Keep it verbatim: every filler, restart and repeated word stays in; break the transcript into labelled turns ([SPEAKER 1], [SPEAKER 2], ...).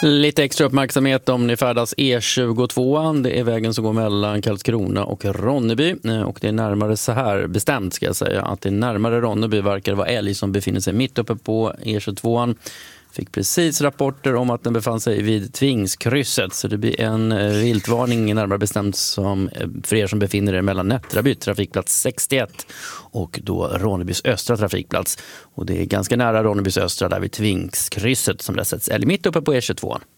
[SPEAKER 1] Lite extra uppmärksamhet om ni färdas E tjugotvå. Det är vägen som går mellan Karlskrona och Ronneby. Och det är närmare så här bestämt ska jag säga. Att det är närmare Ronneby verkar det vara älg som befinner sig mitt uppe på E tjugotvå. Fick precis rapporter om att den befann sig vid Tvingskrysset. Så det blir en viltvarning närmare bestämt som, för er som befinner er mellan Nättraby, trafikplats sextioett, och då Ronnebys östra trafikplats. Och det är ganska nära Ronnebys östra där vid Tvingskrysset som det sätts älg mitt uppe på E tjugotvå.